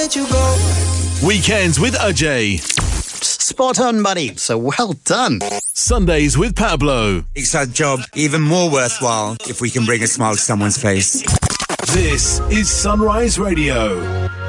let you go. Weekends with Ajay. Spot on, buddy. So well done. Sundays with Pablo. Makes our job even more worthwhile if we can bring a smile to someone's face. This is Sunrise Radio.